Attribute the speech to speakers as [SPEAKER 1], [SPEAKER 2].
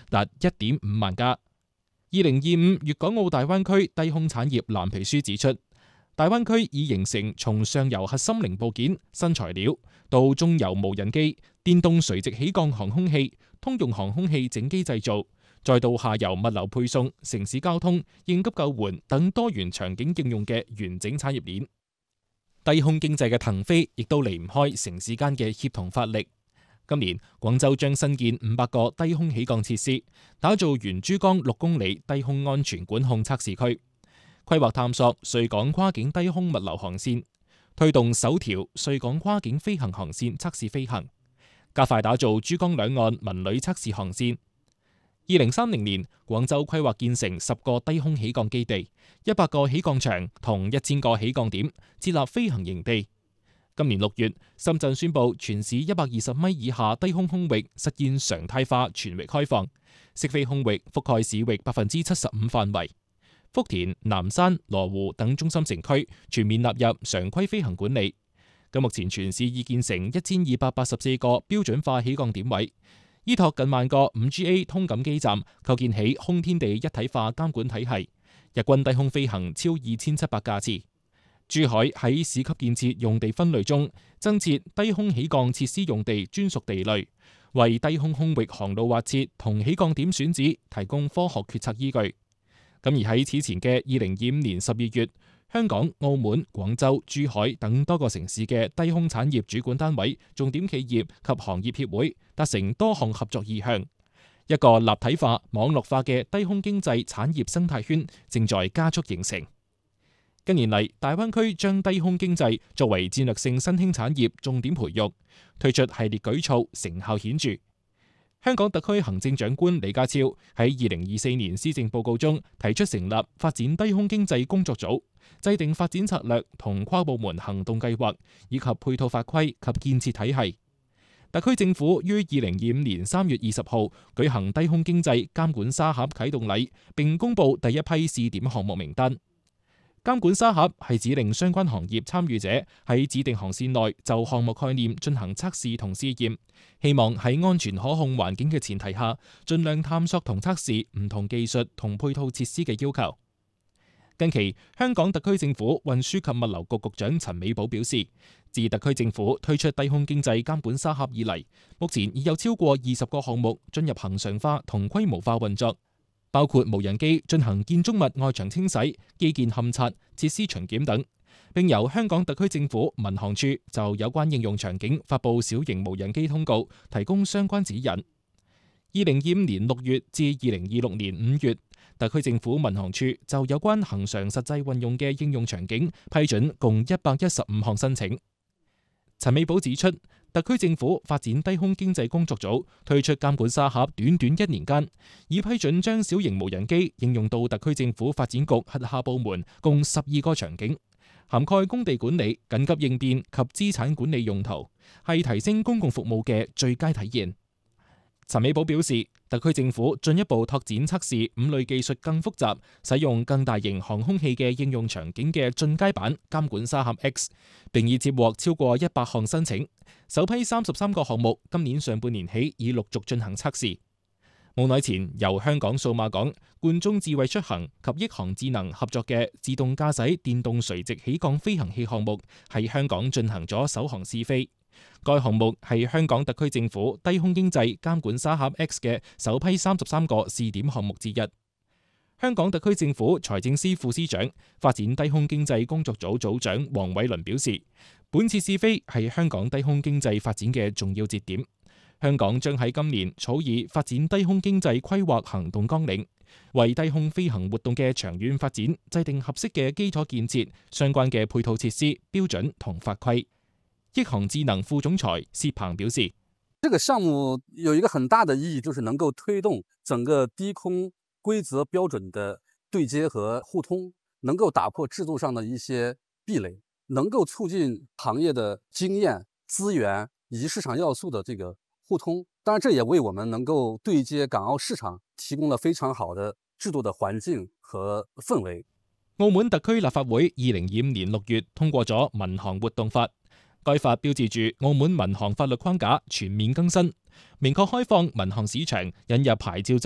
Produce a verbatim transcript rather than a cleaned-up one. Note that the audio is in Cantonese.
[SPEAKER 1] 達一點五萬架。二零二五粵港澳大灣區低空產業藍皮書指出，大灣區已形成從上游核心零部件、新材料到中游無人機、電動垂直起降航空器、通用航空器整機製造，再到下游物流配送、城市交通、應急救援等多元場景應用嘅完整產業鏈。低空經濟嘅騰飛亦都離唔開城市間嘅協同發力。今年廣州將新建五百個低空起降設施，打造沿珠江六公里低空安全管控測試區，規劃探索穗港跨境低空物流航線，推動首條穗港跨境飛行航線測試飛行，加快打造珠江兩岸文旅測試航線。二零三零年，廣州規劃建成十個低空起降基地、一百個起降場同一千個起降點，設立飛行營地。今年六月，深圳宣布全市一百二十米以下低空空域實現常態化全域開放，適飛空域覆蓋市域百分之七十五範圍。福田、南山、羅湖等中心城區全面納入常規飛行管理。咁目前全市已建成一千二百八十四個標準化起降點位，依託近萬個 五 G A 通感基站，構建起空天地一體化監管體系，日均低空飛行超二千七百架次。珠海喺市級建設用地分類中增設低空起降設施用地專屬地類，為低空空域航路劃設同起降點選址提供科學決策依據。咁而喺此前嘅二零二五年十二月，香港、澳門、廣州、珠海等多個城市嘅低空產業主管單位、重點企業及行業協會達成多項合作意向，一個立體化、網絡化嘅低空經濟產業生態圈正在加速形成。近年嚟，大灣區將低空經濟作為戰略性新興產業重點培育，推出系列舉措，成效顯著。香港特區行政長官李家超喺二零二四年施政報告中提出成立發展低空經濟工作組，制定發展策略同跨部門行動計劃，以及配套法規及建設體系。特區政府於二零二五年三月二十號舉行低空經濟監管沙盒啟動禮，並公布第一批試點項目名單。監管沙盒係指令相關行業參與者喺指定航線內就項目概念進行測試同試驗，希望喺安全可控環境嘅前提下，盡量探索同測試唔同技術同配套設施嘅要求。近期，香港特區政府運輸及物流局局長陳美寶表示，自特區政府推出低空經濟監管沙盒以嚟，目前已有超過二十個項目進入恆常化同規模化運作。包括無人機進行建築物外牆清洗、基建勘察、設施巡檢等，並由香港特區政府民航處就有關應用場景發布小型無人機通告，提供相關指引。二零二五年六月至二零二六年五月，特區政府民航處就有關恆常實際運用嘅應用場景批准共一百一十五項申請。陳美寶指出，特區政府發展低空經濟工作組推出監管沙盒，短短一年間，已批准將小型無人機應用到特區政府發展局轄下部門共十二個場景，涵蓋工地管理、緊急應變及資產管理用途，係提升公共服務嘅最佳體現。陳美寶表示，特區政府進一步拓展測試五類技術更複雜、使用更大型航空器嘅應用場景嘅進階版監管沙盒 X， 並已接獲超過一百項申請。首批三十三個項目今年上半年起已陸續進行測試。冇耐前，由香港數碼港、冠忠智慧出行及億航智能合作嘅自動駕駛電動垂直起降飛行器項目喺香港進行咗首航試飛。該項目係香港特區政府低空經濟監管沙盒 X 嘅首批三十三個試點項目之一。香港特區政府財政司副司長、發展低空經濟工作組組長黃偉綸表示，本次試飛係香港低空經濟發展嘅重要節點。香港將喺今年草擬發展低空經濟規劃行動綱領，為低空飛行活動嘅長遠發展制定合適嘅基礎建設、相關嘅配套設施、標準同法規。億航智能副總裁薛鵬表示，
[SPEAKER 2] 這個項目有一個很大的意義，就是能夠推動整個低空規則標準的對接和互通，能夠打破制度上的一些壁壘，能夠促進行業的經驗、資源以及市場要素的這個互通。當然，這也為我們能夠對接港澳市場提供了非常好的制度的環境和氛圍。
[SPEAKER 1] 澳門特區立法會二零二五年六月通過咗民航活動法。該法標誌住澳門民航法律框架全面更新，明確開放民航市場，引入牌照制